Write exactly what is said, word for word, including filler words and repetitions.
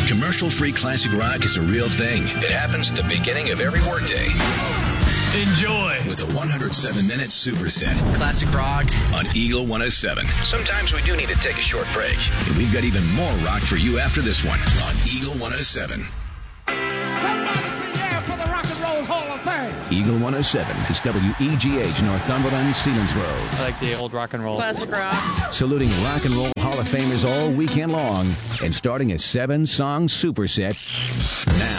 Commercial-free classic rock is a real thing. It happens at the beginning of every workday. Enjoy with a one hundred seven minute superset. Classic rock on Eagle one oh seven. Sometimes we do need to take a short break. And we've got even more rock for you after this one on Eagle one oh seven. Somebody say yeah for the Rock and Roll Hall of Fame. Eagle one oh seven is W E G H Northumberland, Sealands Road. I like the old rock and roll. Classic rock. Saluting rock and roll Hall of Famers all weekend long and starting a seven-song superset now.